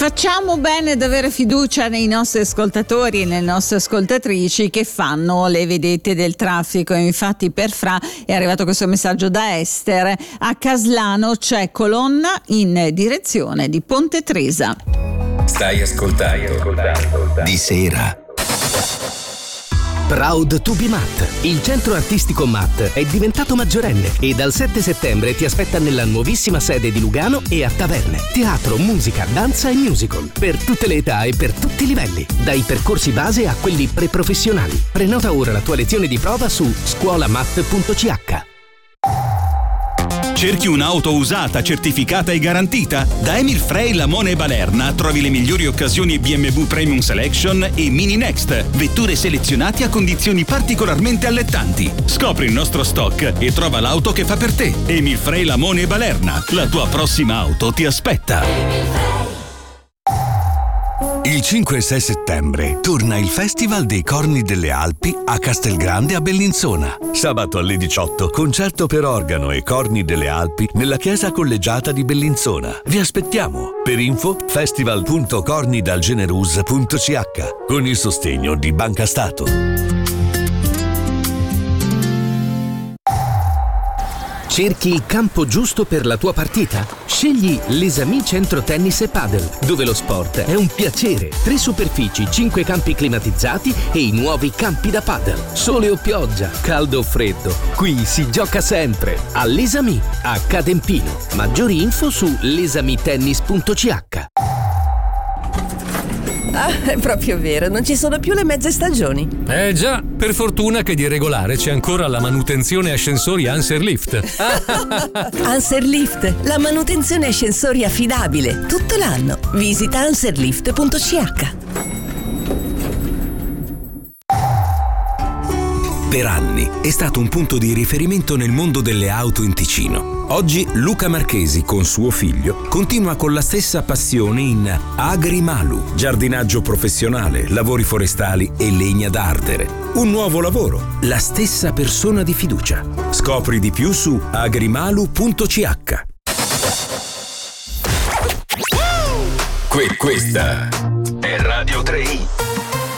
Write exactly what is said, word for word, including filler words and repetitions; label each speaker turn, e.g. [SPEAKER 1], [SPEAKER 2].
[SPEAKER 1] Facciamo bene ad avere fiducia nei nostri ascoltatori e nelle nostre ascoltatrici che fanno le vedette del traffico. Infatti per Fra è arrivato questo messaggio da Esther: a Caslano c'è colonna in direzione di Ponte Tresa.
[SPEAKER 2] Stai ascoltando, ascoltando Di Sera.
[SPEAKER 3] Proud to be Matt. Il centro artistico Matt è diventato maggiorenne e dal sette settembre ti aspetta nella nuovissima sede di Lugano e a Taverne. Teatro, musica, danza e musical. Per tutte le età e per tutti i livelli. Dai percorsi base a quelli preprofessionali. Prenota ora la tua lezione di prova su scuolamatt punto c h.
[SPEAKER 4] Cerchi un'auto usata, certificata e garantita? Da Emil Frey, Lamone e Balerna trovi le migliori occasioni B M W Premium Selection e Mini Next, vetture selezionate a condizioni particolarmente allettanti. Scopri il nostro stock e trova l'auto che fa per te. Emil Frey, Lamone e Balerna, la tua prossima auto ti aspetta.
[SPEAKER 2] Il cinque e sei settembre torna il Festival dei Corni delle Alpi a Castelgrande a Bellinzona. Sabato alle diciotto, concerto per organo e corni delle Alpi nella chiesa collegiata di Bellinzona. Vi aspettiamo. Per info festival punto cornidalgenerus punto c h con il sostegno di Banca Stato.
[SPEAKER 3] Cerchi il campo giusto per la tua partita? Scegli l'Esami Centro Tennis e Padel, dove lo sport è un piacere. Tre superfici, cinque campi climatizzati e i nuovi campi da padel. Sole o pioggia, caldo o freddo, qui si gioca sempre. All'Esami, a Cadempino. Maggiori info su lesamitennis punto c h.
[SPEAKER 5] Ah, è proprio vero, non ci sono più le mezze stagioni.
[SPEAKER 6] Eh già, per fortuna che di regolare c'è ancora la manutenzione ascensori Anserlift.
[SPEAKER 5] Anserlift, la manutenzione ascensori affidabile, tutto l'anno. Visita anserlift punto c h.
[SPEAKER 2] Per anni è stato un punto di riferimento nel mondo delle auto in Ticino. Oggi Luca Marchesi con suo figlio continua con la stessa passione in Agrimalu, giardinaggio professionale, lavori forestali e legna da ardere. Un nuovo lavoro, la stessa persona di fiducia. Scopri di più su agrimalu punto c h.
[SPEAKER 7] Que- questa è Radio tre i.